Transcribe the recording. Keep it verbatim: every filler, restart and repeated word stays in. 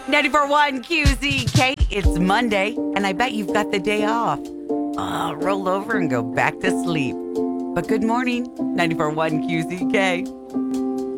ninety-four point one Q Z K. It's Monday, and I bet you've got the day off. Uh, roll over and go back to sleep. But good morning, ninety-four point one Q Z K.